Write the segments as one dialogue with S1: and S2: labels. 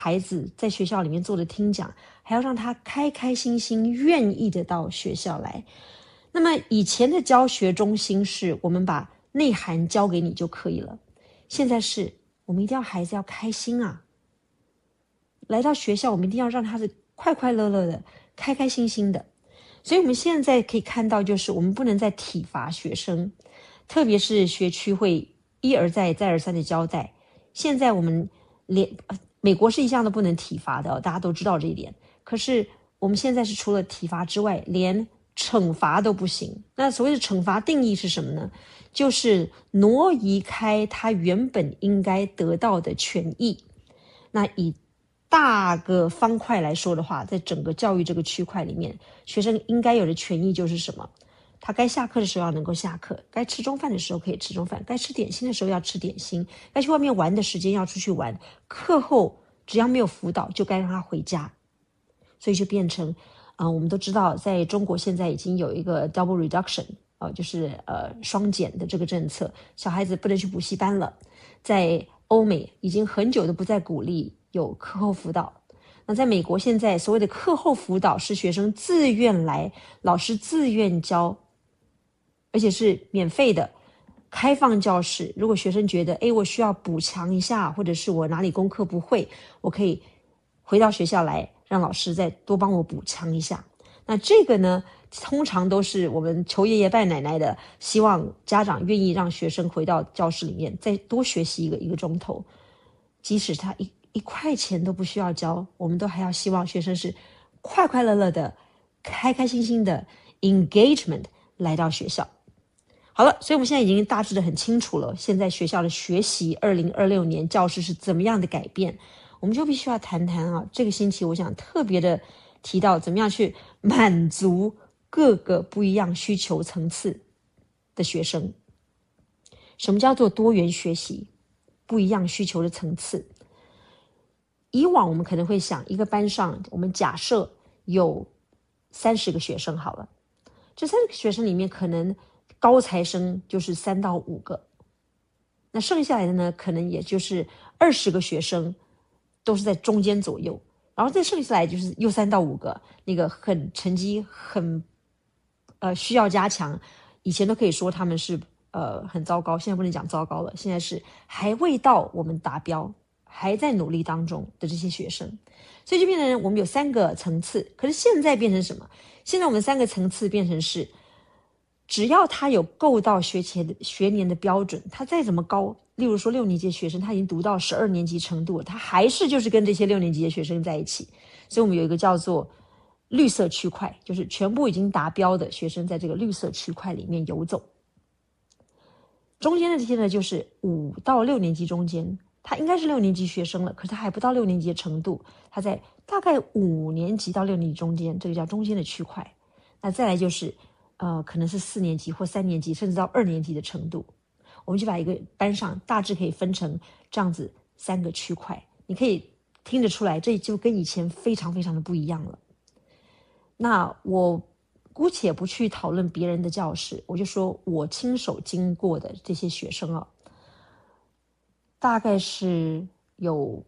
S1: 孩子在学校里面做的听讲，还要让他开开心心愿意的到学校来。那么以前的教学中心是我们把内涵教给你就可以了，现在是我们一定要孩子要开心啊，来到学校我们一定要让他是快快乐乐的，开开心心的。所以我们现在可以看到，就是我们不能再体罚学生，特别是学区会一而再再而三的交代。现在我们美国是一向都不能体罚的，大家都知道这一点。可是我们现在是除了体罚之外，连惩罚都不行。那所谓的惩罚定义是什么呢？就是挪移开他原本应该得到的权益。那以大个方块来说的话，在整个教育这个区块里面，学生应该有的权益就是什么？他该下课的时候要能够下课，该吃中饭的时候可以吃中饭，该吃点心的时候要吃点心，该去外面玩的时间要出去玩，课后只要没有辅导就该让他回家。所以就变成我们都知道在中国现在已经有一个 double reduction 就是双减的这个政策，小孩子不能去补习班了。在欧美已经很久都不再鼓励有课后辅导。那在美国现在所谓的课后辅导是学生自愿来，老师自愿教，而且是免费的，开放教室。如果学生觉得我需要补强一下，或者是我哪里功课不会，我可以回到学校来让老师再多帮我补强一下。那这个呢，通常都是我们求爷爷拜奶奶的，希望家长愿意让学生回到教室里面再多学习一个钟头，即使他一块钱都不需要交，我们都还要希望学生是快快乐乐的，开开心心的 engagement 来到学校。好了，所以我们现在已经大致的很清楚了，现在学校的学习2026年教师是怎么样的改变，我们就必须要谈谈这个星期我想特别的提到怎么样去满足各个不一样需求层次的学生。什么叫做多元学习？不一样需求的层次。以往我们可能会想，一个班上我们假设有30个学生好了，这30个学生里面可能高材生就是3到5个，那剩下来的呢，可能也就是20个学生都是在中间左右，然后再剩下来就是又3到5个那个成绩很需要加强，以前都可以说他们是很糟糕，现在不能讲糟糕了，现在是还未到我们达标，还在努力当中的这些学生。所以就变成我们有3个层次。可是现在变成什么？现在我们3个层次变成是，只要他有够到学年的标准，他再怎么高，例如说6年级的学生他已经读到12年级程度了，他还是就是跟这些6年级的学生在一起。所以我们有一个叫做绿色区块，就是全部已经达标的学生在这个绿色区块里面游走。中间的这些呢，就是5到6年级中间，他应该是6年级学生了，可是他还不到6年级的程度，他在大概5年级到6年级中间，这个叫中间的区块。那再来就是可能是4年级或3年级甚至到2年级的程度。我们就把一个班上大致可以分成这样子3个区块，你可以听得出来，这就跟以前非常非常的不一样了。那我姑且不去讨论别人的教室，我就说我亲手经过的这些学生大概是有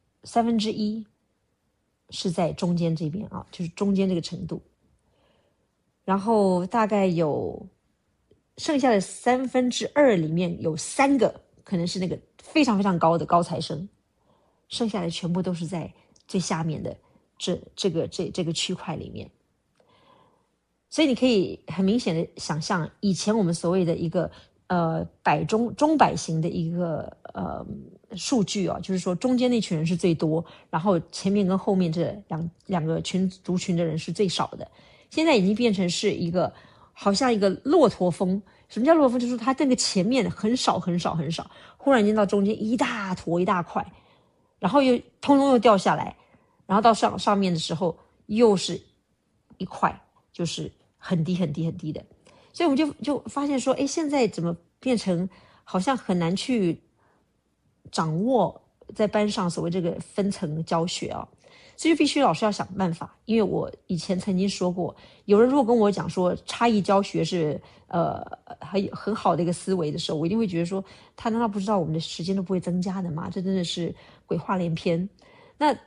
S1: 1/3是在中间这边就是中间这个程度，然后大概有剩下的2/3里面有3个可能是那个非常非常高的高材生，剩下的全部都是在最下面的这个区块里面。所以你可以很明显的想象，以前我们所谓的一个中百型的一个数据就是说中间那群人是最多，然后前面跟后面这两个族群的人是最少的。现在已经变成是一个好像一个骆驼峰。什么叫骆驼峰？就是它这个前面很少很少很少，忽然间到中间一大坨一大块，然后又通通又掉下来，然后到上面的时候又是一块，就是很低很低很低的。所以我们就发现说，现在怎么变成好像很难去掌握在班上所谓这个分层教学所以就必须老师要想办法。因为我以前曾经说过，有人如果跟我讲说差异教学是很好的一个思维的时候，我一定会觉得说，他难道不知道我们的时间都不会增加的吗？这真的是鬼话连篇。那